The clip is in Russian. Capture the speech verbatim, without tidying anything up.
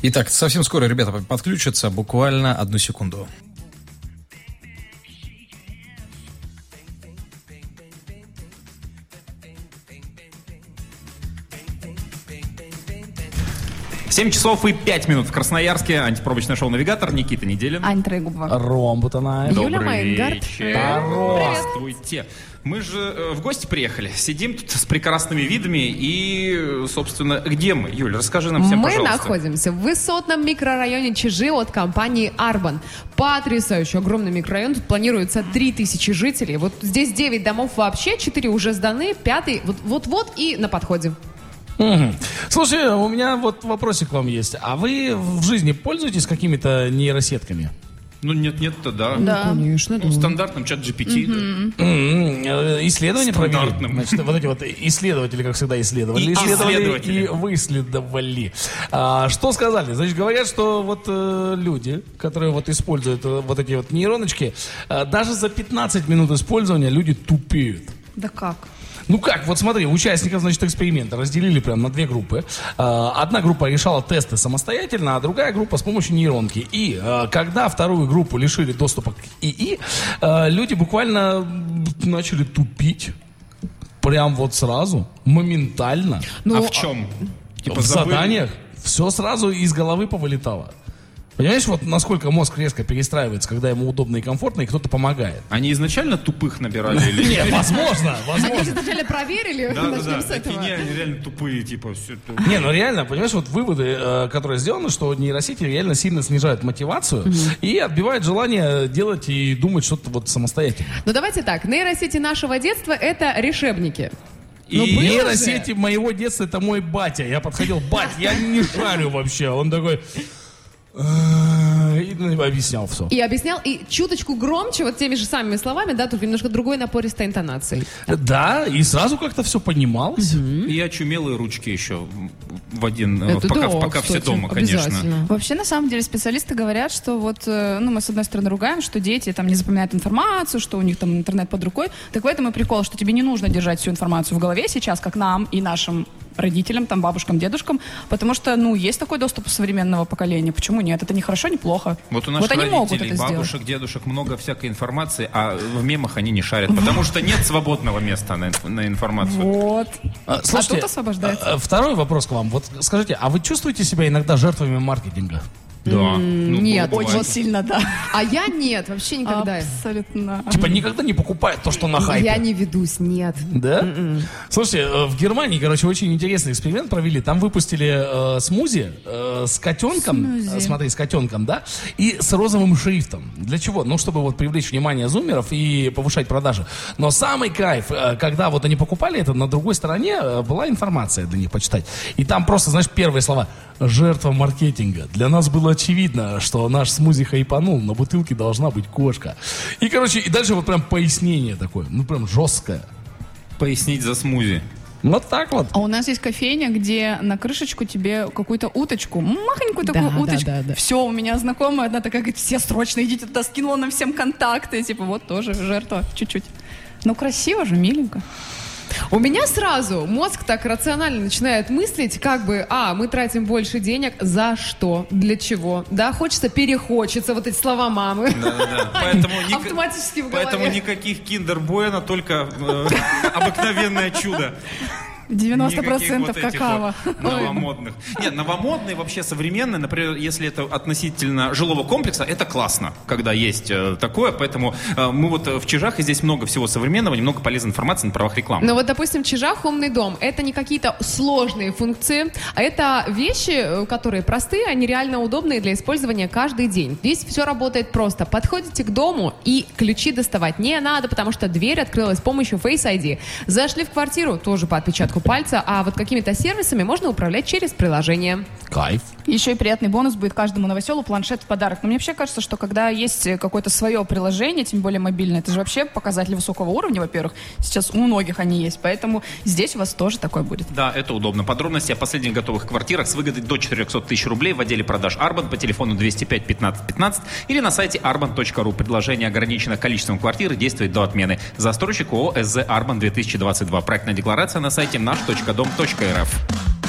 Итак, совсем скоро ребята подключатся, буквально одну секунду. семь часов и пять минут в Красноярске. Антипробочное шоу «Навигатор». Никита Неделин. Ань Трегубова. Ром Бутанаев. Юля Добрый Майнгард. вечер. Здравствуйте. Мы же э, в гости приехали. Сидим тут с прекрасными видами. И, собственно, где мы? Юля, расскажи нам всем, мы пожалуйста. Мы находимся в высотном микрорайоне Чижи от компании Арбан. Потрясающий, огромный микрорайон. Тут планируется три тысячи жителей. Вот здесь девять домов вообще, четыре уже сданы, пятый вот-вот и на подходе. Угу. Слушай, у меня вот вопросик к вам есть. А вы в жизни пользуетесь какими-то нейросетками? Ну, нет-нет-то, да. Да, конечно. Ну, стандартным чат джи пи ти. Mm-hmm. Да. Mm-hmm. Исследования провели. Значит, вот эти вот исследователи, как всегда, исследовали. И исследовали и выследовали. А, что сказали? Значит, говорят, что вот э, люди, которые вот используют э, вот эти вот нейроночки, э, даже за пятнадцать минут использования люди тупеют. Да как? Ну как, вот смотри, участников, значит, эксперимента разделили прям на две группы. Одна группа решала тесты самостоятельно, а другая группа с помощью нейронки. И когда вторую группу лишили доступа к ИИ, люди буквально начали тупить. Прям вот сразу, моментально. Ну, а в чем? Типа в забыли? Заданиях все сразу из головы повылетало. Понимаешь, вот насколько мозг резко перестраивается, когда ему удобно и комфортно, и кто-то помогает. Они изначально тупых набирали или нет? Нет, возможно, возможно. Они изначально проверили, начнем с этого. Такие они реально тупые, типа, все это. Не, ну реально, понимаешь, вот выводы, которые сделаны, что нейросети реально сильно снижают мотивацию и отбивают желание делать и думать что-то вот самостоятельно. Ну давайте так, нейросети нашего детства — это решебники. И ну, нейросети моего детства — это мой батя. Я подходил: бать, я не шарю вообще. Он такой... И объяснял все. И объяснял, и чуточку громче, вот теми же самыми словами, да, только немножко другой напористой интонацией. Да, и сразу как-то все понималось. Mm-hmm. И очумелые ручки еще в один, это пока, да, пока кстати, все дома, конечно. Вообще, на самом деле, специалисты говорят, что вот, ну, мы с одной стороны ругаем, что дети там не запоминают информацию, что у них там интернет под рукой. Так в этом и прикол, что тебе не нужно держать всю информацию в голове сейчас, как нам и нашим родителям, там, бабушкам, дедушкам, потому что, ну, есть такой доступ у современного поколения. Почему нет? Это не хорошо, не плохо. Вот у наших вот они могут родителей, это бабушек, сделать. дедушек много всякой информации, а в мемах они не шарят, потому что нет свободного места на, на информацию. Вот. А, слушайте, а тут освобождается. А, второй вопрос к вам. Вот скажите, а вы чувствуете себя иногда жертвами маркетинга? Да. Ну, нет. Очень сильно, да. А я нет, вообще никогда. Абсолютно. Типа никогда не покупает то, что на хайпе. Я не ведусь, нет. Да? Mm-mm. Слушайте, в Германии, короче, очень интересный эксперимент провели. Там выпустили э, смузи э, с котенком, э, смотри, с котенком, да, и с розовым шрифтом. Для чего? Ну, чтобы вот привлечь внимание зумеров и повышать продажи. Но самый кайф, э, когда вот они покупали это, на другой стороне э, была информация для них почитать. И там просто, знаешь, первые слова: жертва маркетинга. Для нас было очевидно, что наш смузи хайпанул, на бутылке должна быть кошка. И, короче, и дальше вот прям пояснение такое, ну прям жесткое. Пояснить за смузи. Вот так вот. А у нас есть кофейня, где на крышечку тебе какую-то уточку, махонькую такую да, уточку. Да, да, да. Все, у меня знакомая одна такая говорит: все срочно идите туда, скинула нам всем контакты. Типа вот тоже жертва, чуть-чуть. Ну красиво же, миленько. У меня сразу мозг так рационально начинает мыслить, как бы, а, мы тратим больше денег, за что, для чего, да, хочется, перехочется, вот эти слова мамы. Да-да-да. Поэтому автоматически в голове. Поэтому никаких Kinder Bueno, только э, обыкновенное чудо. девяносто процентов вот какао. Вот новомодных. Нет, новомодные, вообще современные, например, если это относительно жилого комплекса, это классно, когда есть э, такое. Поэтому э, мы вот в Чижах, и здесь много всего современного, немного полезной информации на правах рекламы. Ну вот, допустим, в Чижах умный дом. Это не какие-то сложные функции, а это вещи, которые простые, они реально удобные для использования каждый день. Здесь все работает просто. Подходите к дому, и ключи доставать не надо, потому что дверь открылась с помощью Face ай ди. Зашли в квартиру, тоже по отпечатку пальца, а вот какими-то сервисами можно управлять через приложение. Кайф. Еще и приятный бонус будет каждому новоселу — планшет в подарок. Но мне вообще кажется, что когда есть какое-то свое приложение, тем более мобильное, это же вообще показатель высокого уровня, во-первых. Сейчас у многих они есть, поэтому здесь у вас тоже такое будет. Да, это удобно. Подробности о последних готовых квартирах с выгодой до четыреста тысяч рублей в отделе продаж Арбан по телефону двести пять пятнадцать пятнадцать или на сайте арбан точка ру. Предложение ограничено количеством квартир и действует до отмены. Застройщик ООО СЗ Арбан две тысячи двадцать два. Проектная декларация на сайте наш точка дом точка эр эф.